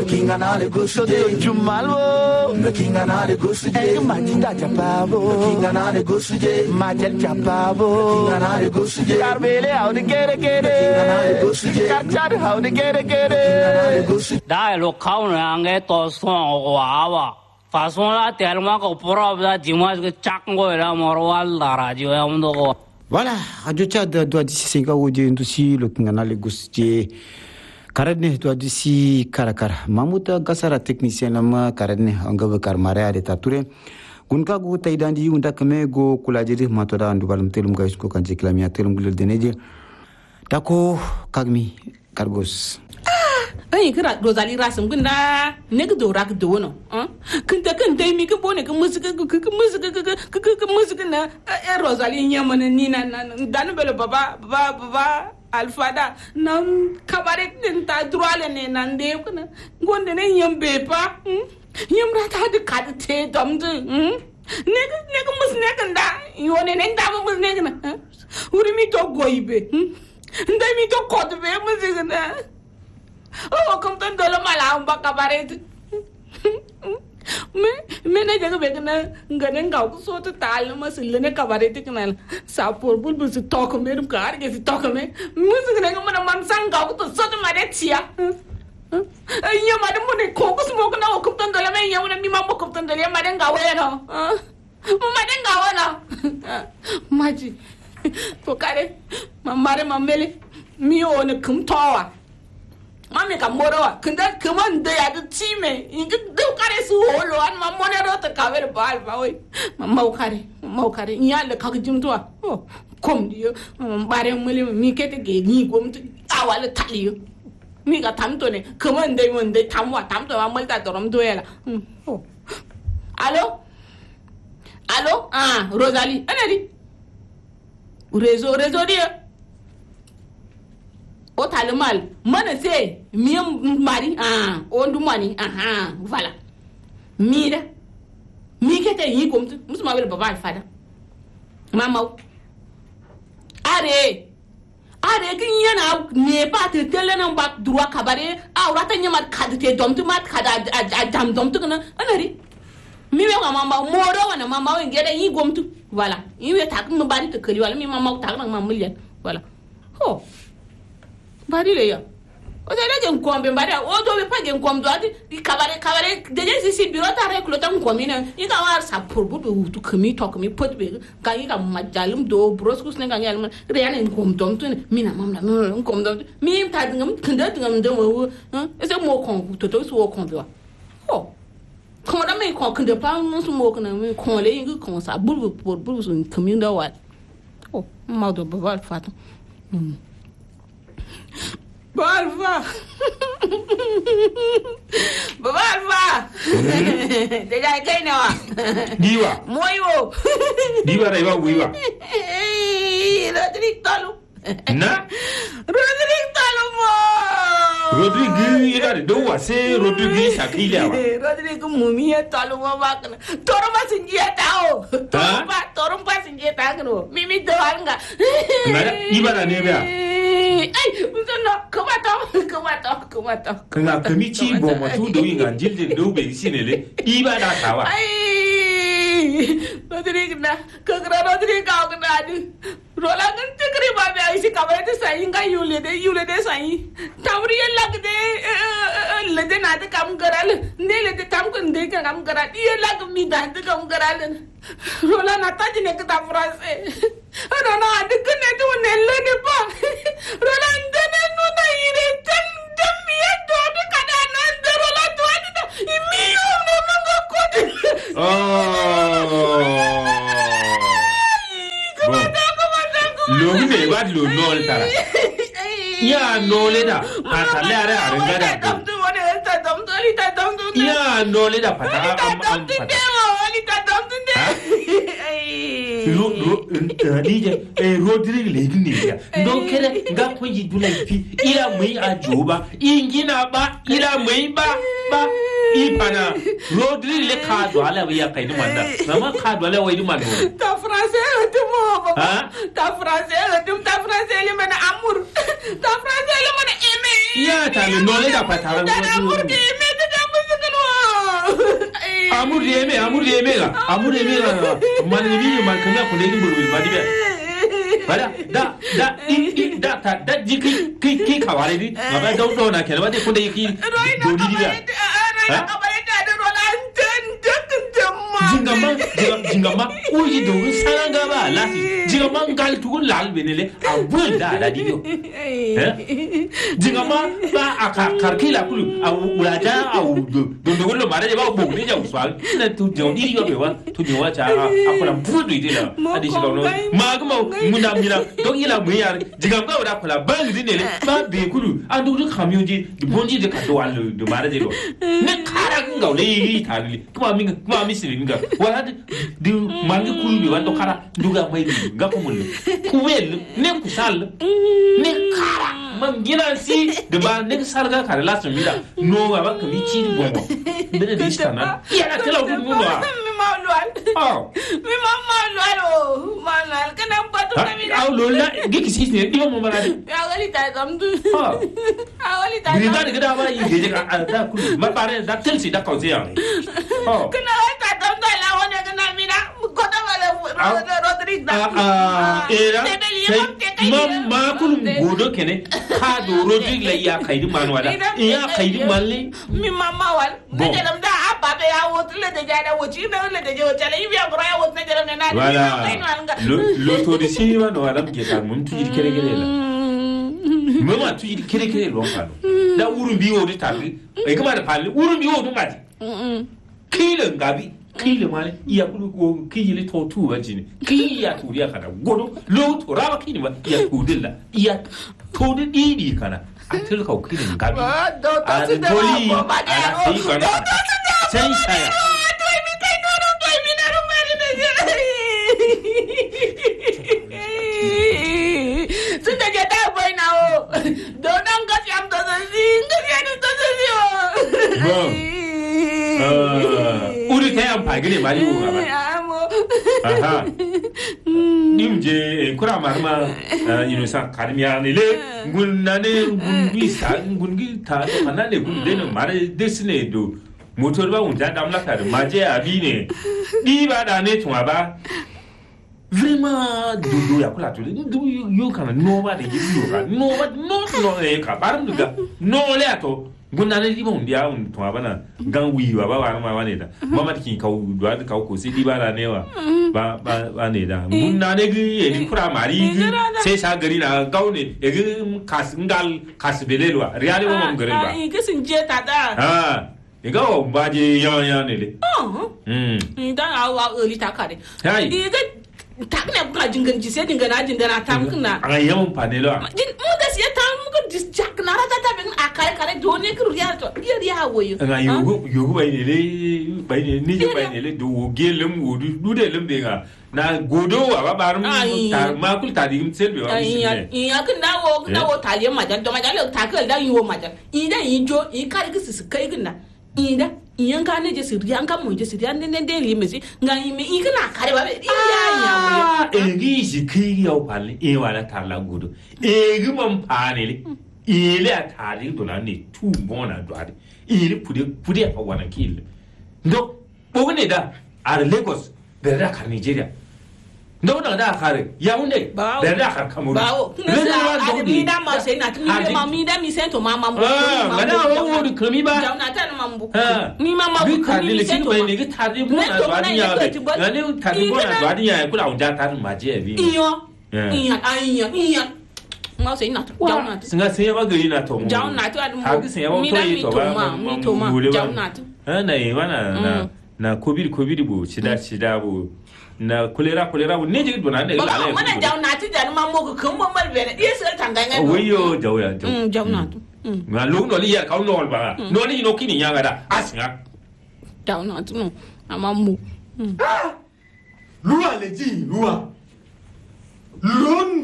Kinga na le gusto de Jumalwo Kinga na le gusto de Majida Japabo Kinga na le gusto de Majel Japabo Kinga na le gusto de Karbele how de kere Kinga na le gusto de Kachar how de kere Kinga na le gusto Da lo kaun ange to son wa façon là tellement que pour ça dimanche que chaque ngo là morwal la radio amdo. Voilà, Radio Tchad doit d'ici Senga Odi Ndusi le Kinga na le gusto de Karadne doit d'ici Karakar Mamuta Gassara technicien nama Karadne Angaba Karmarea de Tature Gunka gu taidandi unda kame go kulajiri matoda andu balam telum guys ko kanje klamia telum gulel deneje Dako kagmi kargos Ai kira Rosalie rasum gunda nek do rak do no kunta mi ko bone ko musika na Rosalie nyamana ni na dan bele baba alfada nam kabaret den ta droale ne nan de ko na gonde ne yambe pa yamra ta de kad te domde nek mus nek nda yone ne nda mus nek na uri mi to goibe ndai mi to kodbe musika na oh comme ton dolo mala umba kabaret me na jaga begna ngane ngaw ko so to tal ma silne kabaret kana sapor bul bul to ko merum kar ge to ko me music ne mana man sang ngaw to so to mare tia nya made mo ne ko ko smo ko na ko ton dolo me nya mi ma mo ko ton dolo made ngaw no mo made ngaw no maji to kare mamare mamele mi o ne kum towa mami ka morowa kunda kaman da ya da time inga da kare su holo an ma monero ta kaver bal ba oi mau kare nya le ka jimtoa oh kom dio bare muli mi kete ge ni kom awale taliyo mi ka tamto ne kaman dai mon dai tamwa tamto ma multa torom doela oh allo Rosalie anadi réseau dia o talmal mana se miyam mari o ndu mani voilà mira mi kete yi kom musuma wele baba fada mama are kin yana ne ba te telena ba droit kabare awrata nyama kadite domtu mat kada jam domtu kana anari mi we mama moro wana mama we ngede yi gomtu voilà yi we tak no bari te kali wala mi mama tak na mama lian voilà ho bari le ya o de la gen kombe bari o do be pa gen komdo ati kabare de je si biro ta re klo tan komina yi ka war sa porbu do tu kami to kami pot be ka yi ka majalum do broskus ne ga ngal re ya ne komdom tu mina mamna no komdom mi ta ngam kanda ngam do mo e se mo kon to so kon do ho kon da me kon kanda pa no so mo kon me kon le yi kon sa buru so kami do wa oh ma do ba fata Balva. Déjà kay na wa. Diwa. Moyo. Diwa raiwa wiwa. Rodrigue Talo. Na? Rodrigue Talo mo. Rodrigue ira do wa se Rodrigue sakila wa. Rodrigue mumia Talo mo bakna. Toro ba sinjia tao. Toro ba sinjia tao. Mimi do anga. Na ibara ne ba. Ai, usana kumato. Kana kamichi bo matu do inga jilde do be sinele. Iba da tawa. Ai, Rodrigue na, kagra Rodrigue ka kana di. Rola kan tikri ba be ai si kabete sai inga yule de sai. Tawri lagde lede na de kam garal. Ne lede kam kun de kam garal. Ye lag mi da de kam garal. Rola na ta jine ka frase. Rona adikne to ne lede pa. Rola ndene no na ire dem ye do de kada na de rola to adita. Mi yo no manga ko de. Lo ne ba lo nol tara. Ya no le da patale ara ngada. Ya no le da patara am patara. Rodrigue legni ya ndo kere nga kwenji dula ipi ila mwe ajoba ingina ba ila mwe ba ipana Rodrigue le kado ala ya kaini manda mama kado ala wa iduma no ta français tumo ta français le mana amour ta français le mana aimer ya ta le no le da patara amour de aimer de amur yeme ga man ni man kana ko ne buru ba dibe bada da ki kaware di ngaba do na kele ba de ko de ki do di dibe jingama uji do saranga ba lati jingama ngal tu lal benele abul da diyo jingama ba aka karkila kulu au ulaja au do lo mare ba bo ni ja uswal na tu jo diri yo bewa tu ni wa cha akola mpudu idila adi shi no magmo munda mila do ila muyar jingama ba kola bang dinele ba be kulu andu du kamyoji du bonji de ka do wal do mare de do ne kara ngawle yi tali kuma mi sirin ga wala di mangi kulu wando kara duga mai ga ko mun kuwel ne kusal ne kara man gina si de ba ne sal ga kara lasu mi da no ga ba mi ci bongo bene di stana ya na tela du no wa mi ma lwal kana patu na mi da lo la gi ki sis ne di mo mara de ya gali ta dam du awali ta ni da ga ba yi de ga da kulu ma pare da tel si da ko zia kana ta dam da la wona kana mi da ko da wala Rodrigo era ma kulum godo kene ka do Rodrigo la ya kaydi man wala ya kaydi malli mi mama wal ne jalam da abba be ya wot le de jada woti na le de jota le bi agro ya wot ne jalam ne na lo to di si wa no wala ke ta mun tuji kere kere la mama tuji kere kere lo fa da urun bi wo di tabi e kuma da pali urun bi wo do mati kile ngabi kile male iya kulu ko kile to tu wajini kiya to riya kana godo lo to raba kini ba iya to dilla iya to di kana atil ka kile ngabi a doli a sai kana sai saya to mi kai no mi na ro mari ne tunda je ta boy na o do nan ga yam to zinga ya to zio uri kai amfani gane mali wo ba aha nimje kura marma ino sa karmiya ne le gunane gungi sa gungi ta kana le gunde ne mare desine do motor ba unja damla ka maje abine di ba da ne tun ba vraiment do ya kula to do yo kana no ba de yo ka no e ka barum duga no le ato gunane di bon dia un to abana gan wi wa ba ma wane da mama kin ka do ka ko si di ba da ne wa ba ne da gunane gi e di kura mari gi sai sa gari na gaune e gi kas belelwa riale wo mom gari ba ke sin je ta da e ga o ba je ya ne le da awa oli ta kare di ga tak ne ka jingan ji sai dingana jindana ta mukna a yawan panelo mu da sai ta muku disjak na rata ta bin akai kare dole ku riya to riya woyo nga yugo bai ne ni je bai ne le do gelem wodu du de lembe ga na godo wa babarum ta ma kul ta digim selbe wa iya kin da wo taliye majan to majan le ta ka da yiwo majan ida yijo I kare ku su kai ginna ida iyan ka ne je siriyan ka mo je siriyan ne de limesi nga ime ikana kare ba iya egi ji kiri yaw palle e wala tarla godo egi mam panele ile atari do na ne tu bona do ade ile pude fa wana kille ndo bogone da ar Lagos berda ka Nigeria ndo da kare yaunde berda ka Cameroon bawo ni da ma sai na tuni ma mi da mi sento mama mo mana wo do kami ba jauna tan mambu ni mama bu kami mi sento ne ga tari bo na dwadi ya ga ne tari bo na dwadi ya kula unja tar ma je bi iyo ma sai na jauna singa sai ba gari na to jauna to ha ga sai ba to ba mi to ma jauna to na yi wana na covid bo shida bo na kolera ne je do na ne la ne mana jauna ti da ma mo ko kan mo mal bene yes tanga ngai wayo jauna to nga lu no li ya ka no ba no ni no kini nya ga da asinga jauna to no ama mo luwa le ji luwa lon